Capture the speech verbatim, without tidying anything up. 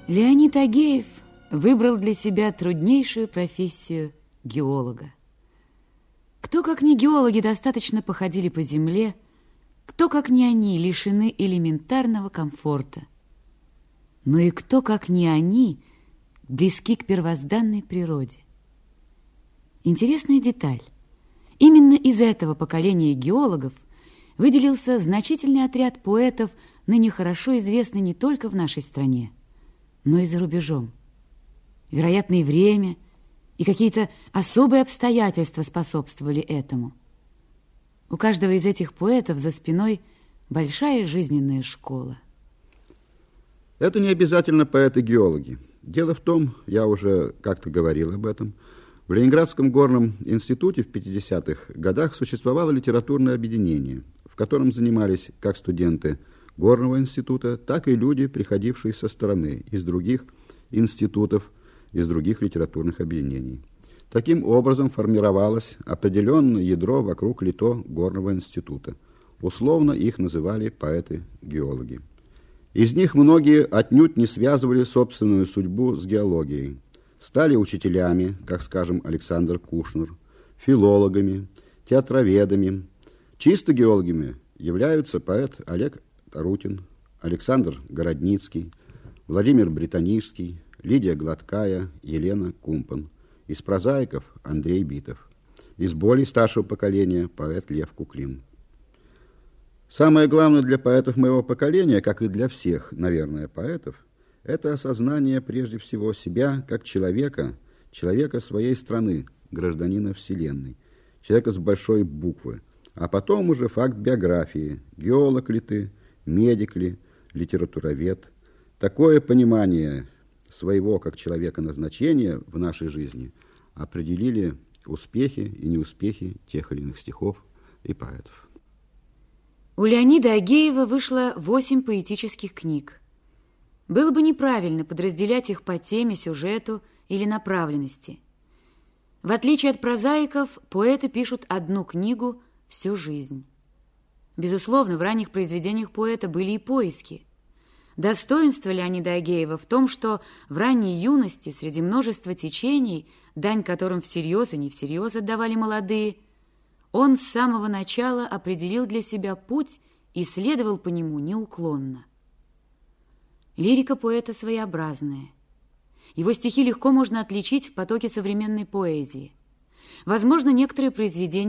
Леонид Агеев выбрал для себя труднейшую профессию геолога. Кто, как не геологи, достаточно походили по земле, кто, как не они, лишены элементарного комфорта. Но и кто, как не они, близки к первозданной природе. Интересная деталь. Именно из этого поколения геологов выделился значительный отряд поэтов, ныне хорошо известный не только в нашей стране, но и за рубежом. Вероятно, и время, и какие-то особые обстоятельства способствовали этому. У каждого из этих поэтов за спиной большая жизненная школа. Это не обязательно поэты-геологи. Дело в том, я уже как-то говорил об этом, в Ленинградском горном институте в пятидесятых годах существовало литературное объединение, в котором занимались как студенты горного института, так и люди, приходившие со стороны, из других институтов, из других литературных объединений. Таким образом формировалось определенное ядро вокруг ЛИТО горного института. Условно их называли поэты-геологи. Из них многие отнюдь не связывали собственную судьбу с геологией. Стали учителями, как, скажем, Александр Кушнер, филологами, театроведами. Чисто геологами являются поэт Олег Тарутин, Александр Городницкий, Владимир Британишский, Лидия Гладкая, Елена Кумпан. Из прозаиков Андрей Битов. Из более старшего поколения поэт Лев Куклин. Самое главное для поэтов моего поколения, как и для всех, наверное, поэтов, это осознание прежде всего себя как человека, человека своей страны, гражданина Вселенной, человека с большой буквы, а потом уже факт биографии, геолог ли ты, медик ли, литературовед. Такое понимание своего как человека назначения в нашей жизни определили успехи и неуспехи тех или иных стихов и поэтов. У Леонида Агеева вышло восемь поэтических книг. Было бы неправильно подразделять их по теме, сюжету или направленности. В отличие от прозаиков, поэты пишут одну книгу всю жизнь. Безусловно, в ранних произведениях поэта были и поиски. Достоинство Леонида Агеева в том, что в ранней юности, среди множества течений, дань которым всерьез и не всерьез отдавали молодые, он с самого начала определил для себя путь и следовал по нему неуклонно. Лирика поэта своеобразная. Его стихи легко можно отличить в потоке современной поэзии. Возможно, некоторые произведения